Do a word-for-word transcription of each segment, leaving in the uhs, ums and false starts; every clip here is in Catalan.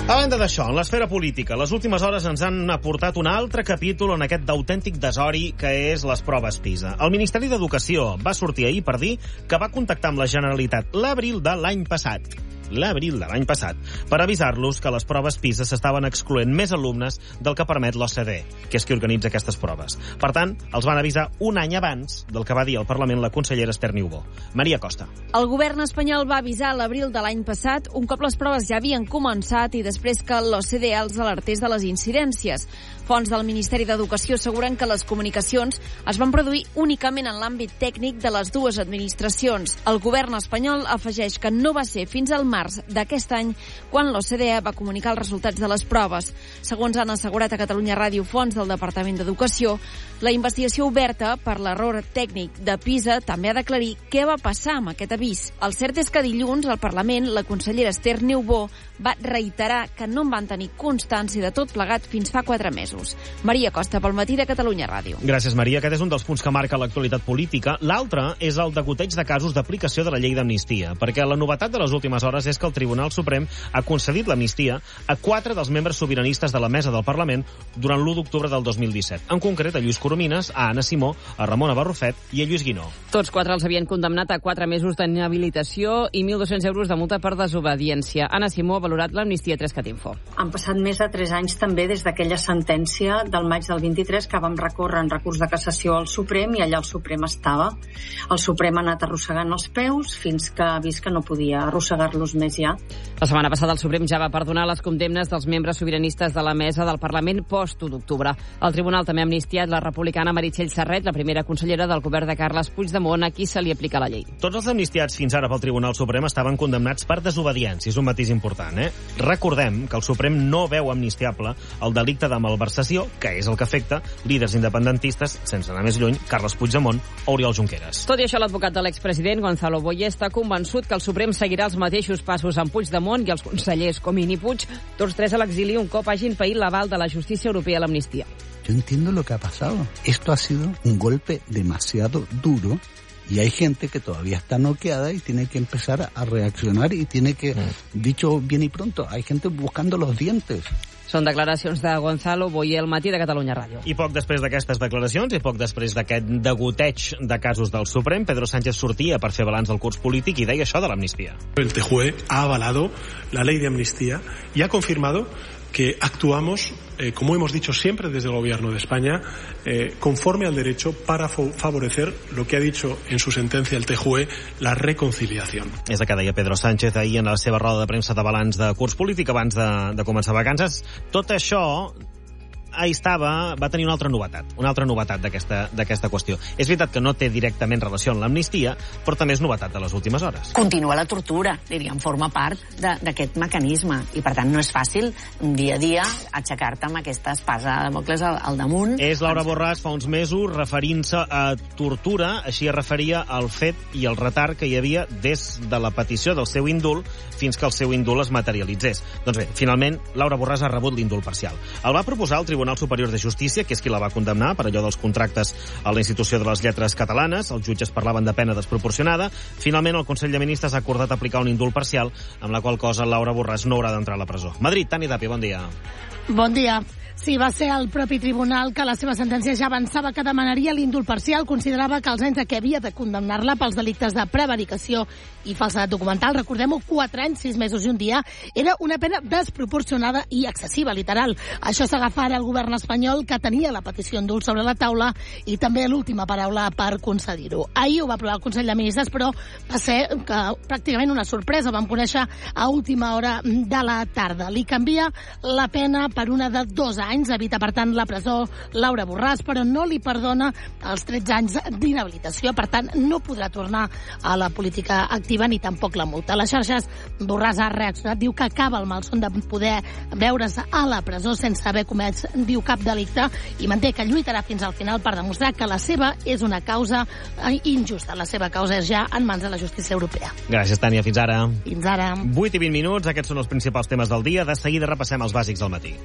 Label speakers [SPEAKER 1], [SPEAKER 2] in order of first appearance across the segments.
[SPEAKER 1] A banda d'això, en l'esfera política, les últimes hores ens han aportat un altre capítol en aquest d'autèntic desori que és les proves PISA. El Ministeri d'Educació va sortir ahir per dir que va contactar amb la Generalitat l'abril de l'any passat. l'abril de l'any passat, per avisar-los que les proves PISA s'estaven excloent més alumnes del que permet l'O C D E, que és qui organitza aquestes proves. Per tant, els van avisar un any abans del que va dir al Parlament la consellera Esther Niubó. Maria Costa.
[SPEAKER 2] El govern espanyol va avisar l'abril de l'any passat, un cop les proves ja havien començat i després que l'O C D E els alertés de les incidències. Fonts del Ministeri d'Educació asseguren que les comunicacions es van produir únicament en l'àmbit tècnic de les dues administracions. El govern espanyol afegeix que no va ser fins al març d'aquest any quan l'O C D E va comunicar els resultats de les proves. Segons han assegurat a Catalunya Ràdio fonts del Departament d'Educació, la investigació oberta per l'error tècnic de PISA també ha d'aclarir què va passar amb aquest avís. El cert és que dilluns al Parlament la consellera Esther Niubó va reiterar que no en van tenir constància de tot plegat fins fa quatre mesos. Maria Costa, pel Matí de Catalunya Ràdio.
[SPEAKER 1] Gràcies, Maria. Aquest és un dels punts que marca l'actualitat política. L'altre és el degoteig de casos d'aplicació de la llei d'amnistia, perquè la novetat de les últimes hores és que el Tribunal Suprem ha concedit l'amnistia a quatre dels membres sobiranistes de la mesa del Parlament durant l'u d'octubre del dos mil disset. En concret, a Lluís Coromines, a Anna Simó, a Ramona Barrufet i a Lluís Guinó.
[SPEAKER 3] Tots quatre els havien condemnat a quatre mesos d'inhabilitació i mil dos-cents euros de multa per desobediència. Anna Simó ha valorat l'amnistia a Trescatinfo.
[SPEAKER 4] Han passat més de tres anys també des d'aquella sentència del maig del vint-i-tres que vam recórrer en recurs de cassació al Suprem i allà el Suprem estava. El Suprem ha anat arrossegant els peus fins que ha vist que no podia arrossegar-los més ja.
[SPEAKER 3] La setmana passada el Suprem ja va perdonar les condemnes dels membres sobiranistes de la mesa del Parlament post-u d'octubre. El Tribunal també ha amnistiat la republicana Meritxell Serret, la primera consellera del govern de Carles Puigdemont, a qui se li aplica la llei.
[SPEAKER 1] Tots els amnistiats fins ara pel Tribunal Suprem estaven condemnats per desobediència. És un matís important, eh? Recordem que el Suprem no veu amnistiable el delicte de malversació, que és el que afecta líders independentistes, sense anar més lluny, Carles Puigdemont o Oriol Junqueras.
[SPEAKER 3] Tot i això, l'advocat de l'expresident, Gonzalo Boye, està convençut que el Suprem seguirà els mateixos passos amb Puigdemont i els consellers Comín i Puig, tots tres a l'exili un cop hagin paït l'aval de la justícia europea a l'amnistia.
[SPEAKER 5] Yo entiendo lo que ha pasado. Esto ha sido un golpe demasiado duro y hay gente que todavía está noqueada y tiene que empezar a reaccionar y tiene que, mm. dicho bien y pronto, hay gente buscando los dientes.
[SPEAKER 3] Són declaracions de Gonzalo Boye al Matí de Catalunya Ràdio.
[SPEAKER 1] I poc després d'aquestes declaracions i poc després d'aquest degoteig de casos del Suprem, Pedro Sánchez sortia per fer balanç del curs polític i deia això de l'amnistia.
[SPEAKER 6] El T J U E ha avalado la ley de amnistía y ha confirmado que actuamos, eh, como hemos dicho siempre desde el Gobierno de España, eh, conforme al derecho para favorecer lo que ha dicho en su sentencia el T J U E, la reconciliación.
[SPEAKER 1] És el que deia Pedro Sánchez ahir en la seva roda de premsa de balanç de curs polític abans de, de començar vacances. Tot això ahí estava, va tenir una altra novetat, una altra novetat d'aquesta d'aquesta qüestió. És veritat que no té directament relació amb l'amnistia, però també és novetat de les últimes hores.
[SPEAKER 7] Continua la tortura, diríem, forma part d'aquest mecanisme, i per tant no és fàcil dia a dia aixecar-te amb aquesta espasa de Damocles al, al damunt.
[SPEAKER 1] És Laura Borràs fa uns mesos referint-se a tortura, així es referia al fet i al retard que hi havia des de la petició del seu indult fins que el seu indult es materialitzés. Doncs bé, finalment, Laura Borràs ha rebut l'indult parcial. El va proposar el Tribunal Superior de Justícia, que és qui la va condemnar per allò dels contractes a la Institució de les Lletres Catalanes. Els jutges parlaven de pena desproporcionada. Finalment, el Consell de Ministres ha acordat aplicar un indult parcial, amb la qual cosa Laura Borràs no haurà d'entrar a la presó. Madrid, Tani Tapia, bon dia.
[SPEAKER 8] Bon dia. Sí, va ser el propi tribunal que la seva sentència ja avançava que demanaria l'indult parcial. Considerava que els anys que havia de condemnar-la pels delictes de prevaricació i falsedat documental, recordem-ho, quatre anys, sis mesos i un dia, era una pena desproporcionada i excessiva, literal. Això s'agafa ara el govern espanyol, que tenia la petició indult sobre la taula i també l'última paraula per concedir-ho. Ahir ho va aprovar el Consell de Ministres, però va ser que, pràcticament una sorpresa. Ho vam conèixer a última hora de la tarda. Li canvia la pena per una de dos anys. Evita, per tant, la presó Laura Borràs, però no li perdona els tretze anys d'inhabilitació. Per tant, no podrà tornar a la política activa ni tampoc la multa. A les xarxes, Borràs ha reaccionat, diu que acaba el malson de poder veure's a la presó sense haver comès, diu, cap delicte, i manté que lluitarà fins al final per demostrar que la seva és una causa injusta. La seva causa és ja en mans de la justícia europea.
[SPEAKER 1] Gràcies, Tània. Fins ara.
[SPEAKER 8] Fins ara.
[SPEAKER 1] vuit i vint minuts. Aquests són els principals temes del dia. De seguida repassem els bàsics del matí.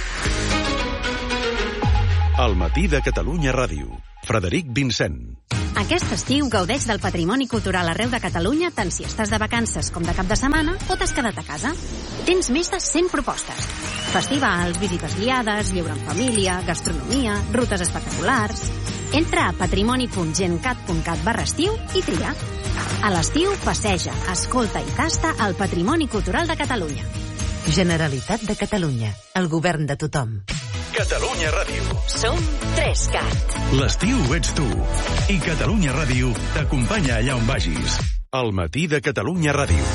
[SPEAKER 9] El matí de Catalunya Ràdio. Frederic Vincent. Aquest estiu gaudeix del patrimoni cultural arreu de Catalunya, tant si estàs de vacances com de cap de setmana o t'has quedat a casa. Tens més de cent propostes. Festivals, visites guiades, lleure en família, gastronomia, rutes espectaculars... Entra a patrimoni punt gencat punt cat barra estiu i tria. A l'estiu, passeja, escolta i tasta el patrimoni cultural de Catalunya.
[SPEAKER 10] Generalitat de Catalunya. El govern de tothom.
[SPEAKER 11] Catalunya Ràdio.
[SPEAKER 10] Som tres cat.
[SPEAKER 11] L'estiu ets tu. I Catalunya Ràdio t'acompanya allà on vagis. El matí de Catalunya Ràdio.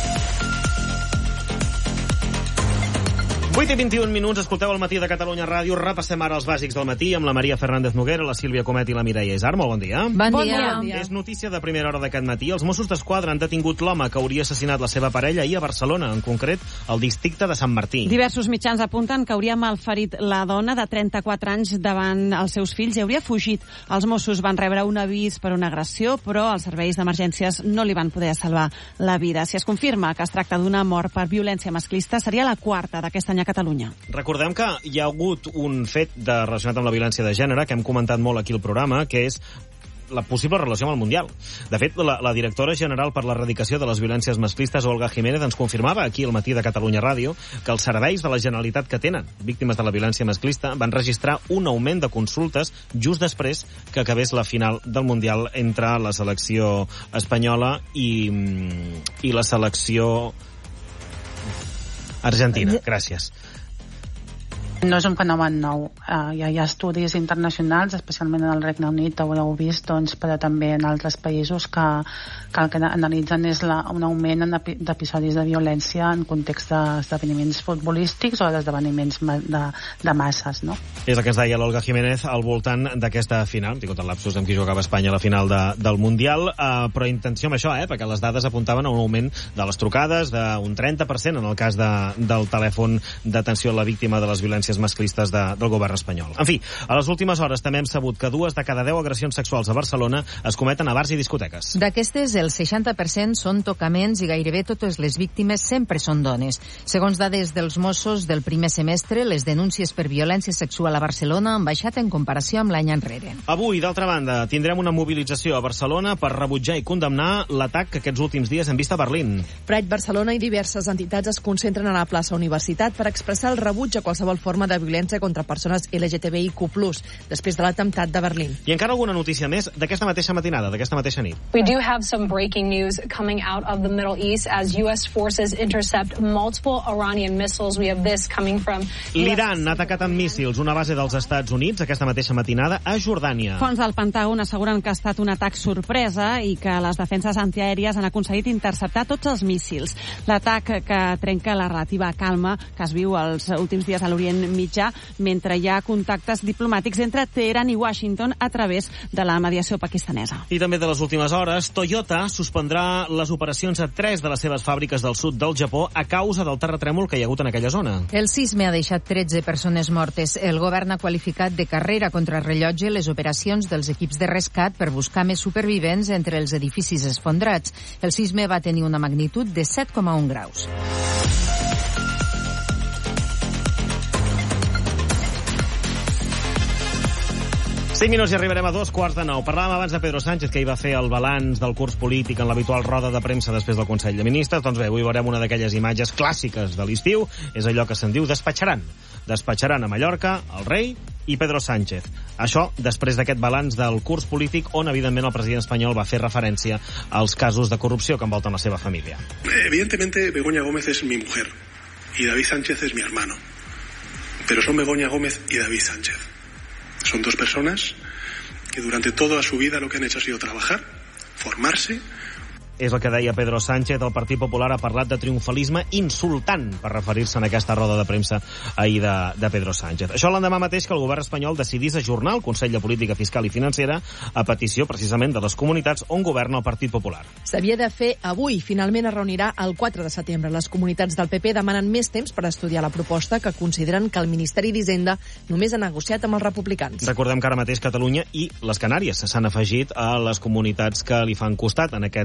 [SPEAKER 1] vuit i vint-i-un minuts, escolteu el matí de Catalunya Ràdio. Repassem ara els bàsics del matí amb la Maria Fernández Noguera, la Sílvia Comet i la Mireia Isar. Molt bon dia.
[SPEAKER 2] Bon, bon dia. dia.
[SPEAKER 1] És notícia de primera hora d'aquest matí. Els Mossos d'Esquadra han detingut l'home que hauria assassinat la seva parella ahir a Barcelona, en concret al districte de Sant Martí.
[SPEAKER 12] Diversos mitjans apunten que hauria malferit la dona de trenta-quatre anys davant els seus fills i hauria fugit. Els Mossos van rebre un avís per una agressió, però els serveis d'emergències no li van poder salvar la vida. Si es confirma que es tracta d'una mort per violència masclista, seria la quarta d'aquest any a Catalunya.
[SPEAKER 1] Recordem que hi ha hagut un fet de, relacionat amb la violència de gènere que hem comentat molt aquí al programa, que és la possible relació amb el Mundial. De fet, la, la directora general per l'erradicació de les violències masclistes, Olga Jiménez, ens confirmava aquí al matí de Catalunya Ràdio que els serveis de la Generalitat que tenen víctimes de la violència masclista van registrar un augment de consultes just després que acabés la final del Mundial entre la selecció espanyola i, i la selecció argentina. Gràcies.
[SPEAKER 13] No és un fenomen nou. Uh, hi, ha, hi ha estudis internacionals, especialment en el Regne Unit, ho heu vist, doncs, però també en altres països que, que el que analitzen és la, un augment d'episodis de violència en context d'esdeveniments futbolístics o d'esdeveniments de, de masses, no?
[SPEAKER 1] És el que ens deia l'Olga Jiménez al voltant d'aquesta final. Hem tingut el lapsus amb qui jugava Espanya a la final de, del Mundial, uh, però intenció amb això, eh, perquè les dades apuntaven a un augment de les trucades d'un trenta per cent en el cas de, del telèfon d'atenció a la víctima de les violències masclistes de, del govern espanyol. En fi, a les últimes hores també hem sabut que dues de cada deu agressions sexuals a Barcelona es cometen a bars i discoteques.
[SPEAKER 14] D'aquestes, el seixanta per cent són tocaments i gairebé totes les víctimes sempre són dones. Segons dades dels Mossos del primer semestre, les denúncies per violència sexual a Barcelona han baixat en comparació amb l'any enrere.
[SPEAKER 1] Avui, d'altra banda, tindrem una mobilització a Barcelona per rebutjar i condemnar l'atac que aquests últims dies hem vist a Berlín.
[SPEAKER 15] Pride Barcelona i diverses entitats es concentren a la plaça Universitat per expressar el rebuig a qualsevol forma de violència contra persones L G T B I Q plus, després de l'atemptat de Berlín.
[SPEAKER 1] I encara alguna notícia més d'aquesta mateixa matinada, d'aquesta mateixa nit.
[SPEAKER 16] We do have some breaking news coming out of the Middle East as U S forces intercept multiple Iranian missiles. We have this coming from...
[SPEAKER 1] L'Iran ha atacat amb míssils una base dels Estats Units aquesta mateixa matinada a Jordània.
[SPEAKER 12] Fons del Pentàgon asseguren que ha estat un atac sorpresa i que les defenses antiaèries han aconseguit interceptar tots els míssils. L'atac que trenca la relativa calma que es viu els últims dies a l'Orient Mitjà, mentre hi ha contactes diplomàtics entre Teheran i Washington a través de la mediació pakistanesa.
[SPEAKER 1] I també de les últimes hores, Toyota suspendrà les operacions a tres de les seves fàbriques del sud del Japó a causa del terratrèmol que hi ha hagut en aquella zona.
[SPEAKER 14] El sisme ha deixat tretze persones mortes. El govern ha qualificat de carrera contra rellotge les operacions dels equips de rescat per buscar més supervivents entre els edificis esfondrats. El sisme va tenir una magnitud de set coma un graus.
[SPEAKER 1] Cinc minuts i arribarem a dos quarts de nou. Parlàvem abans de Pedro Sánchez, que hi va fer el balanç del curs polític en l'habitual roda de premsa després del Consell de Ministres. Doncs bé, avui veurem una d'aquelles imatges clàssiques de l'estiu. És allò que se'n diu despatxaran. Despatxaran a Mallorca el rei i Pedro Sánchez. Això després d'aquest balanç del curs polític on, evidentment, el president espanyol va fer referència als casos de corrupció que envolten la seva família.
[SPEAKER 6] Evidentemente, Begoña Gómez es mi mujer y David Sánchez es mi hermano. Pero son Begoña Gómez y David Sánchez. Son dos personas que durante toda su vida lo que han hecho ha sido trabajar, formarse.
[SPEAKER 1] És el que deia Pedro Sánchez. El Partit Popular ha parlat de triomfalisme insultant per referir-se en aquesta roda de premsa ahir de, de Pedro Sánchez. Això l'endemà mateix que el govern espanyol decidís ajornar el Consell de Política Fiscal i Financera a petició precisament de les comunitats on governa el Partit Popular.
[SPEAKER 15] S'havia de fer avui. Finalment es reunirà el quatre de setembre. Les comunitats del P P demanen més temps per estudiar la proposta que consideren que el Ministeri d'Hisenda només ha negociat amb els republicans.
[SPEAKER 1] Recordem que ara mateix Catalunya i les Canàries s'han afegit a les comunitats que li fan costat en aquest nou finançament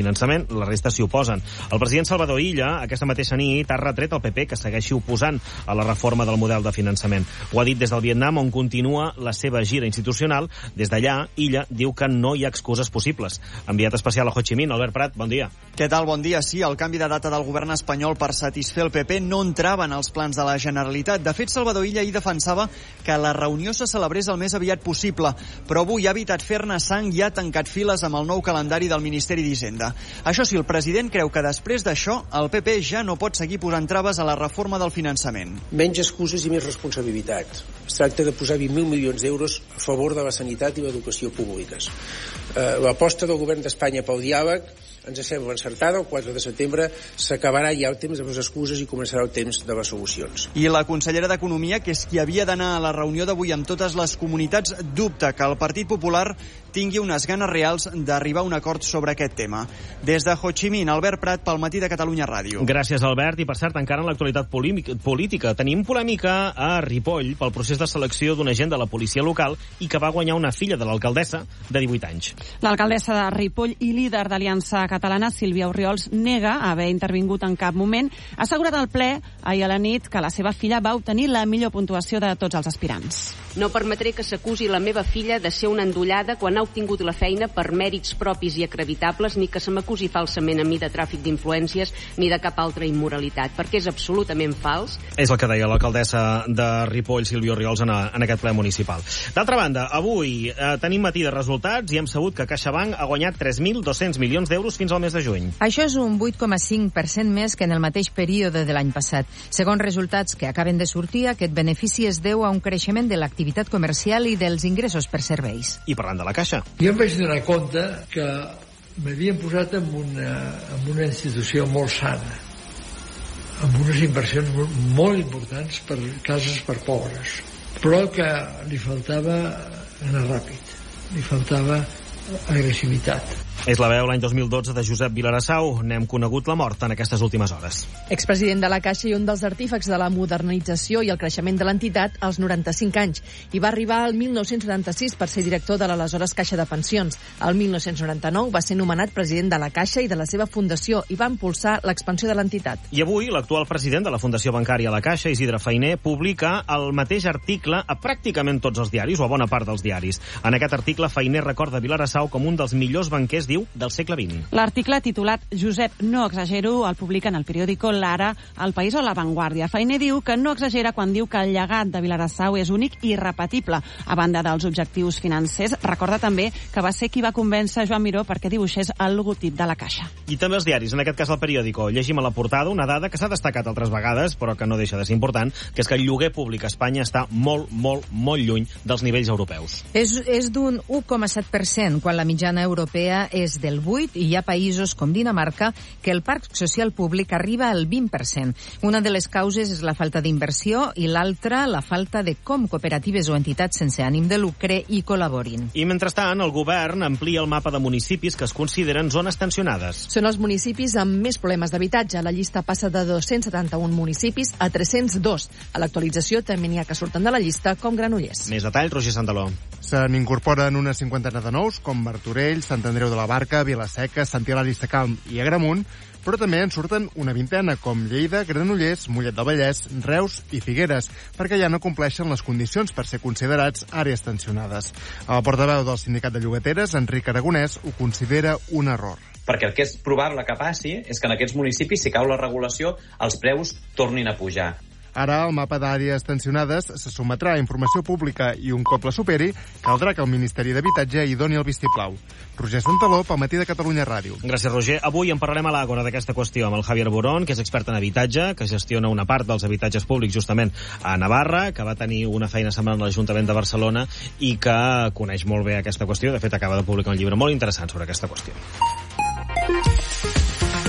[SPEAKER 1] finançament, la resta s'hi oposen. El president Salvador Illa, aquesta mateixa nit, ha retret al P P que segueixi oposant a la reforma del model de finançament. Ho ha dit des del Vietnam, on continua la seva gira institucional. Des d'allà, Illa diu que no hi ha excuses possibles. Enviat especial a Ho Chi Minh, Albert Prat, bon dia.
[SPEAKER 17] Què tal? Bon dia. Sí, el canvi de data del govern espanyol per satisfer el P P no entrava en els plans de la Generalitat. De fet, Salvador Illa ahir defensava que la reunió se celebrés el més aviat possible, però avui ha evitat fer-ne sang i ha tancat files amb el nou calendari del Ministeri d'Hisenda. Això sí, el president creu que després d'això el P P ja no pot seguir posant traves a la reforma del finançament.
[SPEAKER 18] Menys excuses i més responsabilitat. Es tracta de posar vint mil milions d'euros a favor de la sanitat i l'educació públiques. Eh, l'aposta del govern d'Espanya pel diàleg ens sembla encertada. El quatre de setembre s'acabarà ja el temps de les excuses i començarà el temps de les solucions.
[SPEAKER 17] I la consellera d'Economia, que és qui havia d'anar a la reunió d'avui amb totes les comunitats, dubta que el Partit Popular tingui unes ganes reals d'arribar a un acord sobre aquest tema. Des de Ho Chi Minh, Albert Prat, pel Matí de Catalunya Ràdio.
[SPEAKER 1] Gràcies, Albert. I per cert, encara en l'actualitat política, tenim polèmica a Ripoll pel procés de selecció d'un agent de la policia local i que va guanyar una filla de l'alcaldessa de divuit anys.
[SPEAKER 12] L'alcaldessa de Ripoll i líder d'Aliança Catalana, Sílvia Orriols, nega haver intervingut en cap moment. Ha assegurat al ple ahir a la nit que la seva filla va obtenir la millor puntuació de tots els aspirants.
[SPEAKER 19] No permetré que s'acusi la meva filla de ser una endollada quan ha obtingut la feina per mèrits propis i acreditables, ni que se m'acusi falsament a mi de tràfic d'influències ni de cap altra immoralitat, perquè és absolutament fals.
[SPEAKER 1] És el que deia l'alcaldessa de Ripoll, Sílvia Orriols, en, a, en aquest ple municipal. D'altra banda, avui eh, tenim matí de resultats i hem sabut que CaixaBank ha guanyat tres mil dos-cents milions d'euros fins al mes de juny.
[SPEAKER 14] Això és un vuit coma cinc per cent més que en el mateix període de l'any passat. Segons resultats que acaben de sortir, aquest benefici es deu a un creixement de l'activitat comercial i dels ingressos per serveis.
[SPEAKER 1] I parlant de la Caixa.
[SPEAKER 20] Jo em vaig donar compte que m'havien posat en una, en una institució molt sana, amb unes inversions molt importants per cases per pobres, però que li faltava anar ràpid, li faltava agressivitat.
[SPEAKER 1] És la veu l'any dos mil dotze de Josep Vilarassau. N'hem conegut la mort en aquestes últimes hores.
[SPEAKER 15] Expresident de la Caixa i un dels artífecs de la modernització i el creixement de l'entitat als noranta-cinc anys. I va arribar al mil nou-cents noranta-sis per ser director de l'aleshores Caixa de Pensions. Al mil nou-cents noranta-nou va ser nomenat president de la Caixa i de la seva fundació i va impulsar l'expansió de l'entitat.
[SPEAKER 1] I avui l'actual president de la Fundació Bancària La Caixa, Isidre Fainé, publica el mateix article a pràcticament tots els diaris, o a bona part dels diaris. En aquest article, Fainé recorda Vilarassau com un dels millors banquers, diu, del segle vint.
[SPEAKER 12] L'article titulat Josep, no exagero, el publica en el periòdico L'Ara, El País o La Vanguardia. Fainé diu que no exagera quan diu que el llegat de Vilarassau és únic i irrepetible. A banda dels objectius financers, recorda també que va ser qui va convèncer Joan Miró perquè dibuixés el logotip de la Caixa.
[SPEAKER 1] I també els diaris, en aquest cas el periòdico. Llegim a la portada una dada que s'ha destacat altres vegades, però que no deixa de ser important, que és que el lloguer públic a Espanya està molt, molt, molt lluny dels nivells europeus.
[SPEAKER 14] És, és d'un u coma set per cent, quan la mitjana europea és del vuit, i hi ha països com Dinamarca que el parc social públic arriba al vint per cent. Una de les causes és la falta d'inversió i l'altra la falta de com cooperatives o entitats sense ànim de lucre hi col·laborin.
[SPEAKER 1] I mentrestant, el govern amplia el mapa de municipis que es consideren zones tensionades.
[SPEAKER 15] Són els municipis amb més problemes d'habitatge. La llista passa de dos-cents setanta-un municipis a tres-cents dos. A l'actualització també n'hi ha que surten de la llista, com Granollers.
[SPEAKER 1] Més detalls, Roger Santaló.
[SPEAKER 21] Se n'incorporen una cinquantena de nous, com Martorell, Sant Andreu de la Barca, Vilaseca, Sant Hilari Sacalm i Agramunt, però també en surten una vintena, com Lleida, Granollers, Mollet del Vallès, Reus i Figueres, perquè ja no compleixen les condicions per ser considerats àrees tensionades. El portaveu del sindicat de llogateres, Enric Aragonès, ho considera un error.
[SPEAKER 22] Perquè el que és probable que passi és que en aquests municipis, si cau la regulació, els preus tornin a pujar.
[SPEAKER 21] Ara, el mapa d'àrees tensionades se sotmetrà a informació pública i un cop la superi, caldrà que el Ministeri d'Habitatge hi doni el vistiplau. Roger Santaló, pel Matí de Catalunya Ràdio.
[SPEAKER 1] Gràcies, Roger. Avui en parlarem a l'Àgora d'aquesta qüestió amb el Javier Borón, que és expert en habitatge, que gestiona una part dels habitatges públics justament a Navarra, que va tenir una feina semblant a l'Ajuntament de Barcelona i que coneix molt bé aquesta qüestió. De fet, acaba de publicar un llibre molt interessant sobre aquesta qüestió.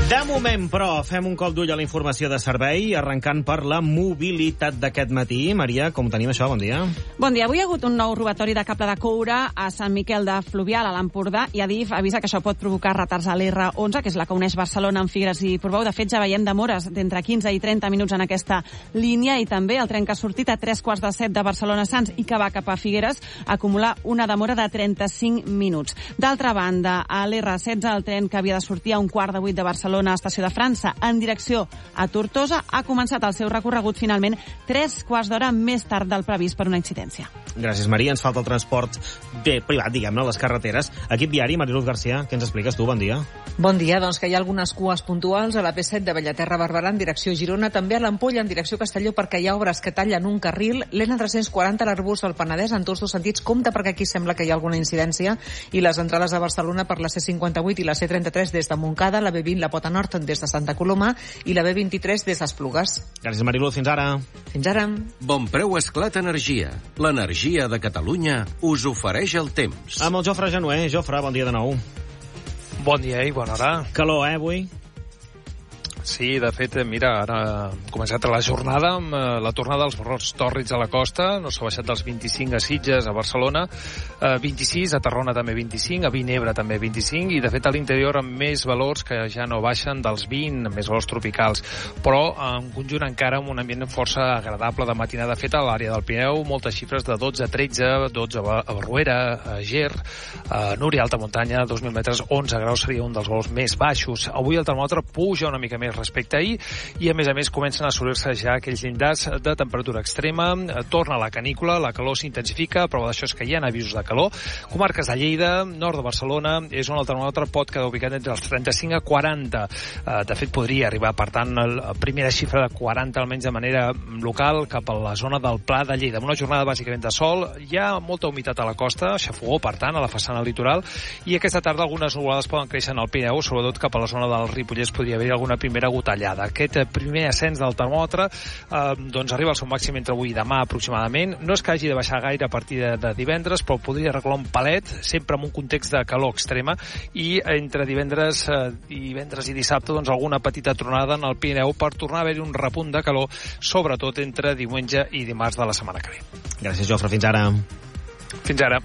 [SPEAKER 1] De moment, però, fem un cop d'ull a la informació de servei, arrencant per la mobilitat d'aquest matí. Maria, com tenim això? Bon dia.
[SPEAKER 12] Bon dia. Avui ha hagut un nou robatori de cable de coure a Sant Miquel de Fluvial, a l'Empordà, i Adif avisa que això pot provocar retards a l'R onze, que és la que uneix Barcelona amb Figueres i Portbou. De fet, ja veiem demores d'entre quinze i trenta minuts en aquesta línia, i també el tren que ha sortit a tres quarts de set de Barcelona Sants i que va cap a Figueres acumula una demora de trenta-cinc minuts. D'altra banda, a l'R setze, el tren que havia de sortir a un quart de vuit de Barcelona a Estació de França en direcció a Tortosa ha començat el seu recorregut finalment tres quarts d'hora més tard del previst per una incidència.
[SPEAKER 1] Gràcies, Maria. Ens falta el transport bé privat, diguem-ne, a les carreteres. Equip viari, Mariluz García, què ens expliques tu? Bon dia.
[SPEAKER 4] Bon dia. Doncs que hi ha algunes cues puntuals a la P set de Bellaterra a Barberà en direcció Girona, també a l'Ampolla en direcció Castelló perquè hi ha obres que tallen un carril, l'N tres-cents quaranta a l'Arbús del Penedès en tots dos sentits. Compte perquè aquí sembla que hi ha alguna incidència, i les entrades a Barcelona per la C cinquanta-vuit i la C trenta-tres des de Montcada, la B vint, la Pota Nord des de Santa Coloma i la B vint-i-tres des d'Esplugues.
[SPEAKER 1] Gràcies, Mariluz. Fins ara.
[SPEAKER 4] Fins ara.
[SPEAKER 5] Bon preu Esclat Energia. L'energia de Catalunya us ofereix el temps.
[SPEAKER 1] Amb el Jofre Genuer. Jofre, bon dia de nou.
[SPEAKER 23] Bon dia i bona hora.
[SPEAKER 1] Calor, eh, avui?
[SPEAKER 23] Sí, de fet, mira, ara ha començat la jornada amb la tornada dels barrots tòrrids a la costa, no s'ha baixat dels vint-i-cinc a Sitges, a Barcelona, eh, vint-i-sis, a Tarragona també vint-i-cinc, a Vinebre també vint-i-cinc, i de fet a l'interior amb més valors que ja no baixen dels vint, amb més valors tropicals, però en conjunt encara amb un ambient força agradable de matinada. De fet, a l'àrea del Pirineu, moltes xifres de dotze a tretze, dotze a Barruera, a Ger, a Núria, alta muntanya, dos mil metres, onze graus seria un dels valors més baixos. Avui el termòmetre puja una mica més respecte a ahir, i a més a més comencen a assolir-se ja aquells llindars de temperatura extrema, torna la canícula, la calor s'intensifica, prova d'això és que hi ha avisos de calor. Comarques de Lleida, nord de Barcelona, és on el termòmetre pot quedar ubicat entre els trenta-cinc a quaranta. De fet, podria arribar, per tant, la primera xifra de quaranta, almenys de manera local, cap a la zona del Pla de Lleida. Una jornada bàsicament de sol, hi ha molta humitat a la costa, xafogó, per tant, a la façana litoral, i aquesta tarda algunes nuvolades poden créixer en el Pirineu, sobretot cap a la zona del Ripollès podria haver alguna primera gotellada. Aquest primer ascens del termòmetre eh, doncs arriba al seu màxim entre avui i demà aproximadament. No és que hagi de baixar gaire a partir de, de divendres, però podria recular un palet, sempre en un context de calor extrema, i entre divendres, eh, divendres i dissabte doncs alguna petita tronada en el Pirineu per tornar a haver-hi un repunt de calor, sobretot entre diumenge i dimarts de la setmana que ve.
[SPEAKER 1] Gràcies, Jofre. Fins ara.
[SPEAKER 23] Fins ara.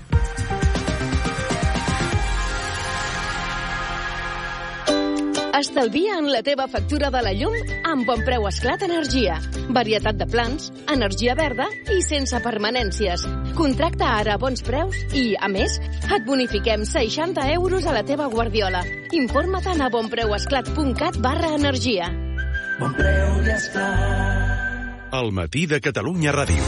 [SPEAKER 24] Estalvia en la teva factura de la llum amb Bon Preu Esclat Energia. Varietat de plans, energia verda i sense permanències. Contracta ara a bons preus i, a més, et bonifiquem seixanta euros a la teva guardiola. Informa-te'n a bonpreuesclat.cat barra energia.
[SPEAKER 11] Bon Preu i Esclat. El matí de Catalunya Ràdio.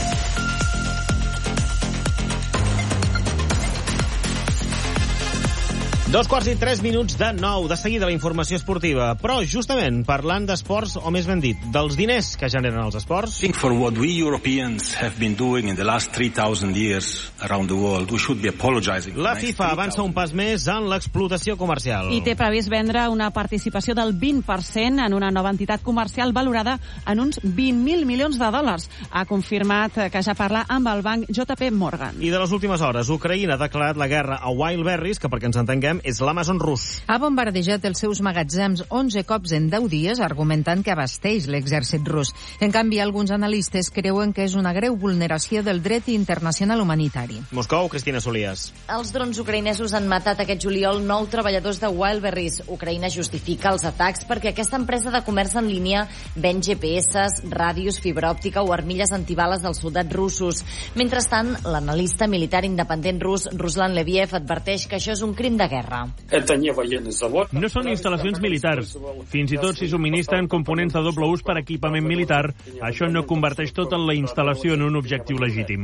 [SPEAKER 1] Dos quarts i tres minuts de nou. De seguida la informació esportiva. Però, justament, parlant d'esports, o més ben dit, dels diners que generen els esports...
[SPEAKER 25] think for what we Europeans have been doing in the last three thousand years around the world, we should be apologizing.
[SPEAKER 1] La FIFA avança un pas més en l'explotació comercial.
[SPEAKER 12] I té previst vendre una participació del vint per cent en una nova entitat comercial valorada en uns vint mil milions de dòlars. Ha confirmat que ja parla amb el banc J P Morgan.
[SPEAKER 1] I de les últimes hores, Ucraïna ha declarat la guerra a Wildberries, que perquè ens entenguem és l'Amazon rus.
[SPEAKER 14] Ha bombardejat els seus magatzems onze cops en deu dies, argumentant que abasteix l'exèrcit rus. En canvi, alguns analistes creuen que és una greu vulneració del dret internacional humanitari.
[SPEAKER 1] Moscou, Cristina Solias.
[SPEAKER 2] Els drons ucraïnesos han matat aquest juliol nou treballadors de Wildberries. Ucraïna justifica els atacs perquè aquesta empresa de comerç en línia ven G P S, ràdios, fibra òptica o armilles antibales dels soldats russos. Mentrestant, l'analista militar independent rus Ruslan Leviev adverteix que això és un crim de guerra.
[SPEAKER 26] No són instal·lacions militars. Fins i tot si subministren components de doble ús per equipament militar, això no converteix tota la instal·lació en un objectiu legítim.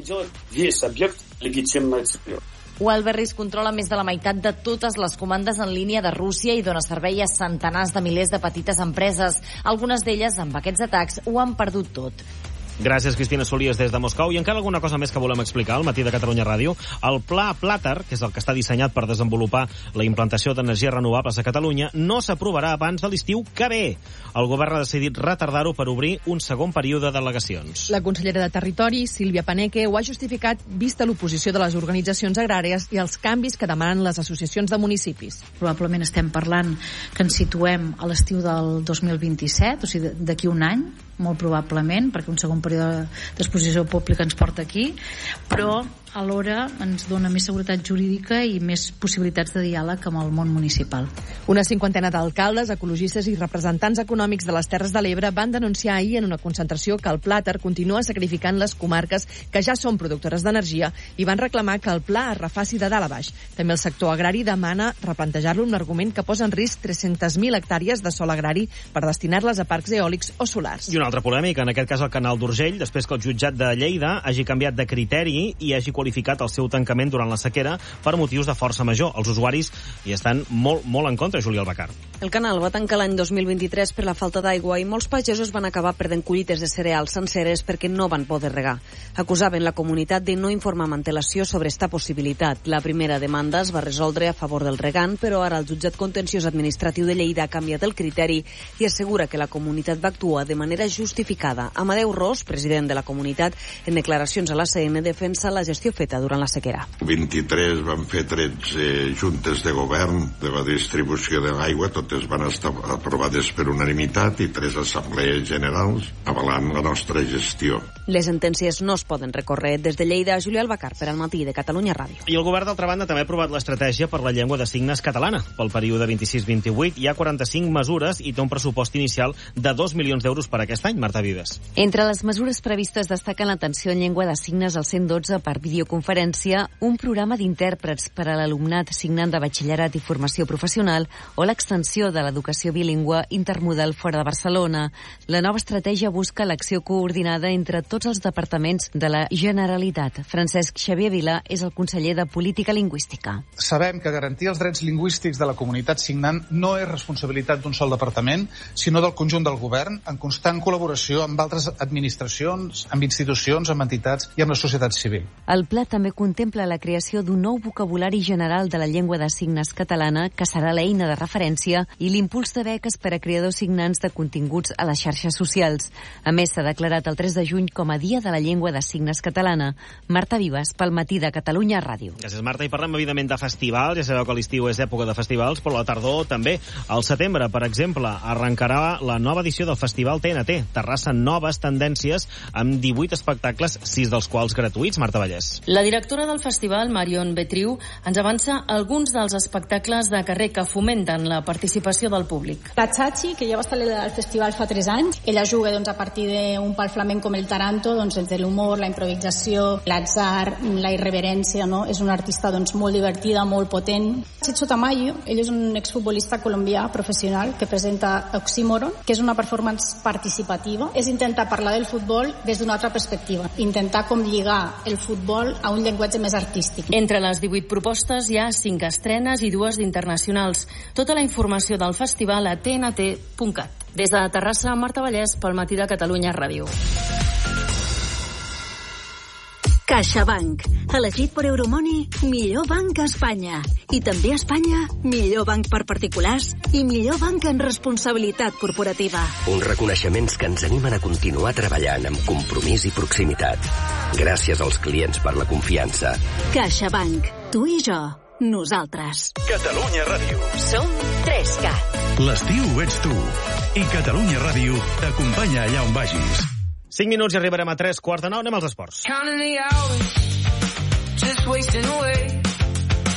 [SPEAKER 2] Wildberries controla més de la meitat de totes les comandes en línia de Rússia i dona servei a centenars de milers de petites empreses. Algunes d'elles, amb aquests atacs, ho han perdut tot.
[SPEAKER 1] Gràcies, Cristina Solies, des de Moscou. I encara alguna cosa més que volem explicar al matí de Catalunya Ràdio. El Pla Plater, que és el que està dissenyat per desenvolupar la implantació d'energies renovables a Catalunya, no s'aprovarà abans de l'estiu que ve. El govern ha decidit retardar-ho per obrir un segon període d'al·legacions.
[SPEAKER 15] La consellera de Territori, Sílvia Paneque, ho ha justificat vista l'oposició de les organitzacions agràries i els canvis que demanen les associacions de municipis.
[SPEAKER 3] Probablement estem parlant que ens situem a l'estiu del dos mil vint-i-set, o sigui, d'aquí un any, molt probablement, perquè un segon període d'exposició pública ens porta aquí, però alhora ens dona més seguretat jurídica i més possibilitats de diàleg amb el món municipal.
[SPEAKER 15] Una cinquantena d'alcaldes, ecologistes i representants econòmics de les Terres de l'Ebre van denunciar ahir en una concentració que el Plater continua sacrificant les comarques que ja són productores d'energia i van reclamar que el pla es refaci de dalt a baix. També el sector agrari demana replantejar-lo amb l'argument que posa en risc tres-centes mil hectàrees de sòl agrari per destinar-les a parcs eòlics o solars.
[SPEAKER 1] I una altra polèmica, en aquest cas el canal d'Urgell, després que el jutjat de Lleida hagi canviat de criteri i hagi qualificat el seu tancament durant la sequera per motius de força major. Els usuaris hi estan molt, molt en contra, Júlia Albacar.
[SPEAKER 7] El canal va tancar l'any dos mil vint-i-tres per la falta d'aigua i molts pagesos van acabar perdent collites de cereals senceres perquè no van poder regar. Acusaven la comunitat de no informar amb antelació sobre esta possibilitat. La primera demanda es va resoldre a favor del regant, però ara el jutjat contenciós administratiu de Lleida ha canviat el criteri i assegura que la comunitat va actuar de manera justificada. Amadeu Ros, president de la comunitat, en declaracions a l'A C N defensa la gestió feta durant la sequera.
[SPEAKER 8] vint-i-tres van fer tretze juntes de govern de la distribució de l'aigua, totes van estar aprovades per unanimitat i tres assemblees generals avalant la nostra gestió.
[SPEAKER 7] Les sentències no es poden recórrer. Des de Lleida, Júlia Albacar, per al matí de Catalunya Ràdio.
[SPEAKER 1] I el govern, d'altra banda, també ha aprovat l'estratègia per la llengua de signes catalana. Pel període vint-i-sis vint-i-vuit hi ha quaranta-cinc mesures i té un pressupost inicial de dos milions d'euros per aquest any. Marta Vives.
[SPEAKER 7] Entre les mesures previstes destaquen l'atenció en llengua de signes al cent dotze per videoconferència, un programa d'intèrprets per a l'alumnat signant de batxillerat i formació professional o l'extensió de l'educació bilingüe intermodal fora de Barcelona. La nova estratègia busca l'acció coordinada entre tots els departaments de la Generalitat. Francesc Xavier Vila és el conseller de Política Lingüística.
[SPEAKER 9] Sabem que garantir els drets lingüístics de la comunitat signant no és responsabilitat d'un sol departament, sinó del conjunt del govern, en constant col·laboració amb altres administracions, amb institucions, amb entitats i amb la societat civil.
[SPEAKER 7] El pla també contempla la creació d'un nou vocabulari general de la llengua de signes catalana, que serà l'eina de referència, i l'impuls de beques per a creadors signants de continguts a les xarxes socials. A més, s'ha declarat el tres de juny com a Dia de la Llengua de Signes Catalana. Marta Vives, pel matí de Catalunya Ràdio.
[SPEAKER 1] Gràcies, Marta. I parlem, evidentment, de festivals. Ja sabeu que l'estiu és època de festivals, però la tardor també. Al setembre, per exemple, arrencarà la nova edició del Festival T N T. Terrassa Noves Tendències, amb divuit espectacles, sis dels quals gratuïts. Marta Vallès.
[SPEAKER 10] La directora del festival, Marion Betriu, ens avança alguns dels espectacles de carrer que fomenten la participació del públic.
[SPEAKER 13] La Chachi, que ja va estar al festival fa tres anys, ella juga doncs, a partir d'un pal flamenc com el taranto, doncs, entre l'humor, la improvisació, l'atzar, la irreverència, no? És una artista doncs, molt divertida, molt potent. Chicho Tamayo, ell és un exfutbolista colombià professional que presenta Oxímoron, que és una performance participativa. És intentar parlar del futbol des d'una altra perspectiva. Intentar com lligar el futbol a un llenguatge més artístic.
[SPEAKER 10] Entre les divuit propostes hi ha cinc estrenes i dues d'internacionals. Tota la informació del festival a t n t punt cat. Des de Terrassa, Marta Vallès, pel matí de Catalunya Ràdio.
[SPEAKER 27] CaixaBank, elegit per Euromoney, millor banc a Espanya. I també a Espanya, millor banc per particulars i millor banc en responsabilitat corporativa.
[SPEAKER 28] Uns reconeixements que ens animen a continuar treballant amb compromís i proximitat. Gràcies als clients per la confiança.
[SPEAKER 27] CaixaBank, tu i jo, nosaltres.
[SPEAKER 11] Catalunya Ràdio.
[SPEAKER 27] Som tres cat.
[SPEAKER 11] L'estiu ets tu. I Catalunya Ràdio t'acompanya allà on vagis.
[SPEAKER 1] cinc minuts i arribarem a tres quarts de nou. Anem als esports.